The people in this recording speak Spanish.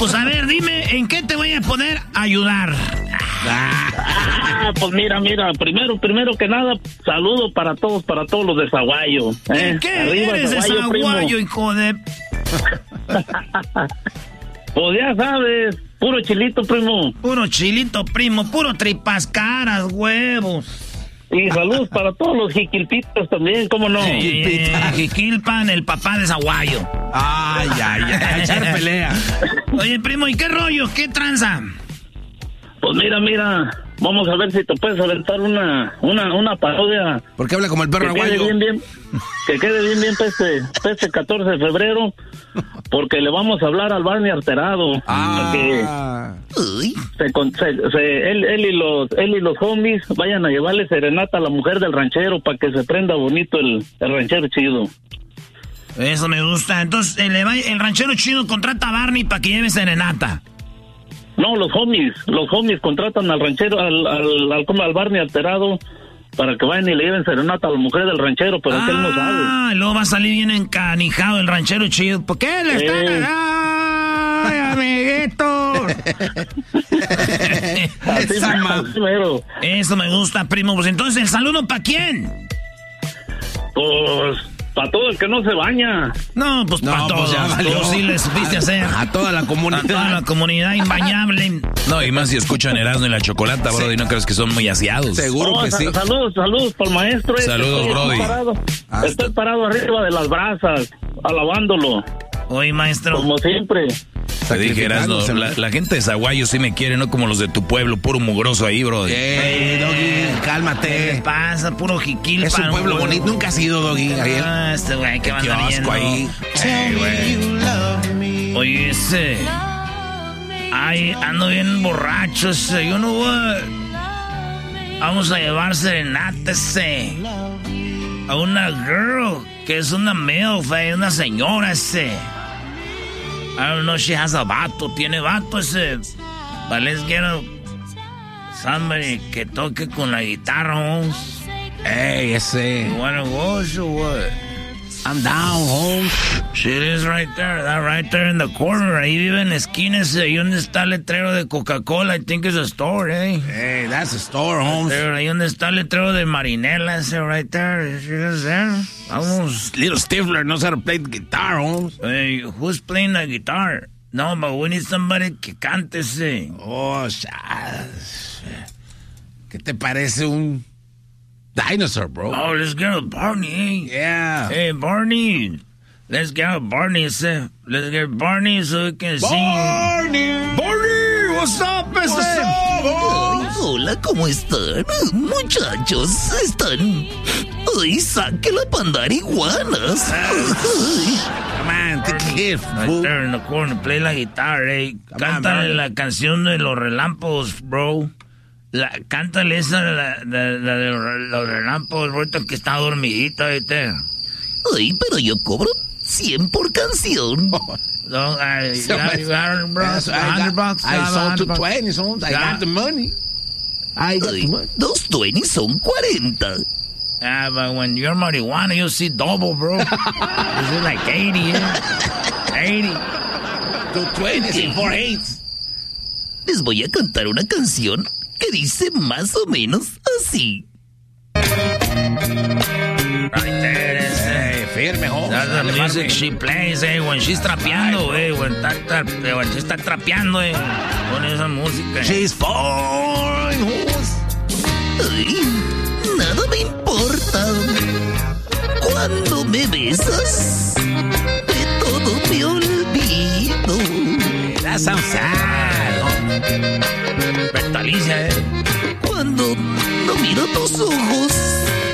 pues a ver, dime, ¿en qué te voy a poder ayudar? Pues mira, primero que nada, saludo para todos los de Zaguayo. ¿Qué Arriba, eres de Zaguayo, hijo de...? Pues ya sabes, puro chilito, primo. Puro chilito, primo, puro tripascaras, huevos. Y saludos para todos los jiquilpitos también, ¿cómo no? Jiquilpan, el papá de Zaguayo. Ay, echar pelea. Oye, primo, ¿y qué rollo? ¿Qué tranza? Pues mira, vamos a ver si te puedes aventar una parodia. ¿Por qué habla como el perro aguayo? Que quede bien para este 14 de febrero, porque le vamos a hablar al Barney Alterado. Él y los homies vayan a llevarle serenata a la mujer del ranchero para que se prenda bonito el ranchero chido. Eso me gusta. Entonces, el ranchero chido contrata a Barney para que lleve serenata. No, los homies contratan al ranchero, al Barney Alterado, para que vayan y le lleven serenata a la mujer del ranchero, pero que él no sabe. Luego va a salir bien encanijado el ranchero chido. ¿Por qué le están... ¡Ay, amiguito! Eso me gusta, primo. Pues entonces, ¿el saludo para quién? Pues... para todo el que no se baña. No, pues para todos. Tú sí les supiste hacer. A toda la comunidad. A toda la comunidad imbañable. No, y más si escuchan Erasmo y la Chocolata, bro, y no crees que son muy aseados. Seguro que sí. Saludos para el maestro. Saludos, brody. Estoy parado arriba de las brasas, alabándolo. Oye, maestro. Como siempre. Te dije, Erasmo, la gente de Zaguayo sí me quiere, no como los de tu pueblo, puro mugroso ahí, bro. Doggy, cálmate. ¿Qué pasa? Puro jiquilpan. Es un pueblo bonito, nunca has ido, Doggy. Este güey, ¿qué va a andar yendo? Ahí. Oye, ese... Ay, ando bien borracho ese. Yo no voy... Vamos a llevar serenata ese. A una girl, que es una MILF, una señora ese. I don't know, she has a vato, tiene vato ese. But let's get somebody que toque con la guitarra, Holmes. Hey, ese. You wanna go or what? I'm down, Holmes. She is right there, that right there in the corner. Ahí vive en la esquina ese. Ahí donde está el letrero de Coca-Cola. I think it's a store, eh. Hey, that's a store, Holmes. Ahí donde está el letrero de Marinela ese, right there. She is there. Vamos. Little Stifler knows how to play the guitar, Holmes. Hey, who's playing the guitar? No, but we need somebody que cante ese. Oh, ¿qué te parece un dinosaur, bro? Oh, let's get a Barney, eh? Yeah. Hey, Barney. Let's get a Barney, ese. Let's get Barney so we can sing. Barney, what's up, ese? What's up, Ay, hola, ¿cómo están? Muchachos, están... Ay, saque la pandarihuanas. Come on, take a gift, right there in the corner, play la guitarra, eh. Cántale la canción de los relámpagos, bro. Cántale esa, la de los relámpagos, ahorita que está dormidita, ¿viste? Ay, pero yo cobro 100 por canción. No, I sold to 20, so I got the money. I got the money. Those 20 son 40. Yeah, but when you're marijuana, you see double, bro. This is like 80, yeah. 80. 220 and 4/8. Les voy a cantar una canción que dice más o menos así. Right there, hey, firme, Holmes. That's the music she plays, when she's trapeando, when she está trapeando, con esa música. She's fine, Holmes. Ay, nada me importa. Cuando me besas, de todo me olvido. That sounds sad. Bertalicia, Cuando no miro tus ojos,